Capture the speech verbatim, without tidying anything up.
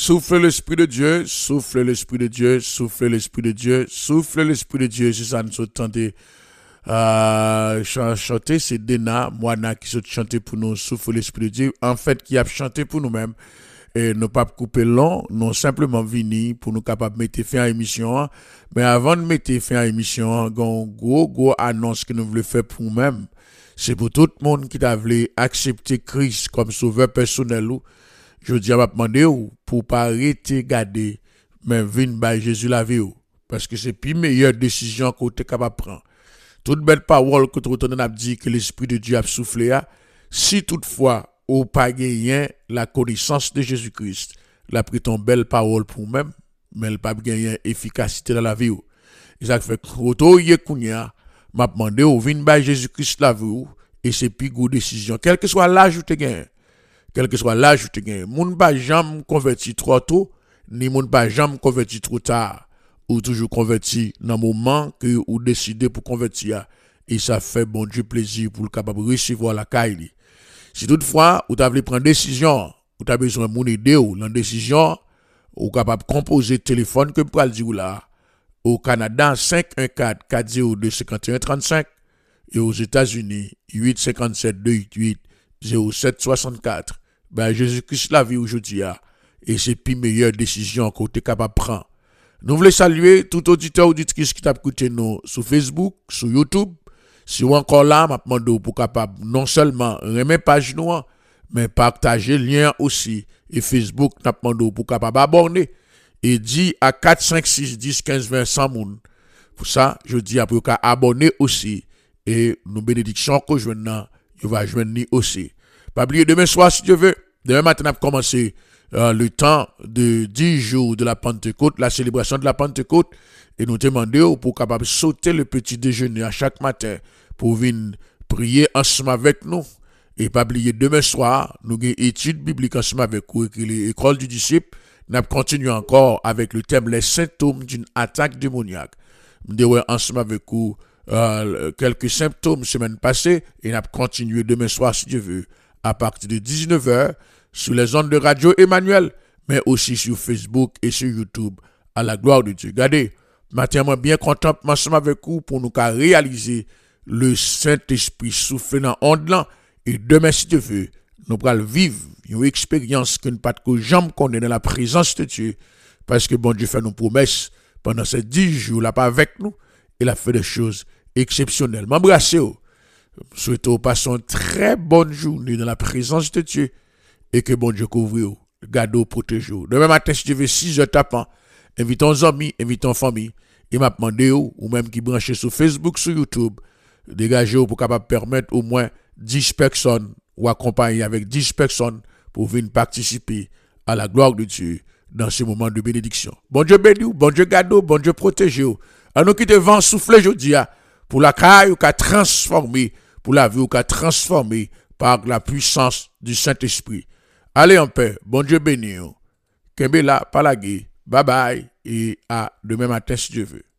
Souffle l'Esprit de Dieu, souffle l'Esprit de Dieu, souffle l'Esprit de Dieu, souffle l'Esprit de Dieu. C'est ça nous sommes tentés euh, chanter. C'est Dena, Moana qui sont chanté pour nous, souffle l'Esprit de Dieu. En fait, qui a chanté pour nous-mêmes. Et nous pas couper long, nous simplement venir pour nous capables de mettre fin à l'émission. Mais avant de mettre fin à l'émission, il y a une gros, gros annonce que nous voulons faire pour nous-mêmes. C'est pour tout le monde qui t'a voulu accepter Christ comme sauveur personnel. Je dis à ma demander pour pas arrêter garder mais venir by Jésus la vie parce que c'est plus meilleure décision que tu es capable de prendre. Toute belle parole que tu as dit que l'Esprit de Dieu a soufflé, si toutefois ou pas gagné la connaissance de Jésus-Christ, la pris ton belle parole pour même, mais elle pas gagné efficacité dans la vie. Et ça fait que auto yé kounya m'a demandé ou venir by Jésus-Christ la vie et c'est plus une décision quel que soit l'âge où tu gagné. Quel que soit l'âge où tu gagnes, moun pas jamais converti trop tôt, ni moun pas jamais converti trop tard, ou toujours converti dans le moment que ou décidé pour convertir, et ça fait bon Dieu plaisir pour le capable de recevoir la caille. Si toutefois, ou t'as voulu prendre décision, ou t'as besoin de mon idée ou la décision, ou capable de composer téléphone que pour le dire là, au Canada cinq un quatre quatre zéro deux cinquante et un trente-cinq et aux États-Unis huit cinq sept deux huit zéro sept soixante-quatre. Ben Jésus-Christ la vie aujourd'hui et c'est plus meilleure décision qu'on est capable de prendre. Nous voulons saluer tout auditeur auditrice qui t'a écouté nous sur Facebook, sur YouTube. Si vous encore là, m'a demandé pour capable non seulement remettre page nous mais partager lien aussi et Facebook n'a demandé pour capable abonner et dit à quatre cinq six dix quinze vingt cent moun. Pour ça, je dis à pour qu'à abonner aussi et nous bénédictions que je viens il va joindre aussi. Pas oublier demain soir si Dieu veut. Demain matin, on a commencé euh, le temps de dix jours de la Pentecôte, la célébration de la Pentecôte. Et nous demandons pour capable sauter le petit déjeuner à chaque matin pour venir prier ensemble avec nous. Et pas oublier demain soir, nous avons une étude biblique ensemble avec vous, l'école du disciple. Nous continuons encore avec le thème les symptômes d'une attaque démoniaque. Nous avons ensemble avec vous euh, quelques symptômes semaine passée et nous continuons demain soir si Dieu veut. À partir de dix-neuf heures, sur les ondes de radio Emmanuel, mais aussi sur Facebook et sur YouTube, à la gloire de Dieu. Regardez, maintenant, bien content ensemble avec vous pour nous réaliser le Saint-Esprit soufflé dans onde là. Et demain, si Dieu veut, nous allons vivre une expérience que nous ne pas de jamais connaître dans la présence de Dieu. Parce que bon Dieu fait nos promesses pendant ces dix jours là, pas avec nous, il a fait des choses exceptionnelles. M'embrassez-vous. Souhaitons passer une très bonne journée dans la présence de Dieu et que bon Dieu couvre vous, garde-vous, protège-vous. Demain matin, si Dieu veut six heures tapant, invitons amis, invitons famille, et m'a demandé ou même qui branché sur Facebook, sur YouTube, dégager pour capable permettre au moins dix personnes ou accompagner avec dix personnes pour venir participer à la gloire de Dieu dans ce moment de bénédiction. Bon Dieu béni, bon Dieu garde, bon Dieu protège vous. À nous qui te vent souffler aujourd'hui pour la caille ou qu'a transformé pour la vie ou qu'a transformé par la puissance du Saint-Esprit. Allez en paix, bon Dieu béni. Kembe la, palagé, bye bye et à demain matin si Dieu veut.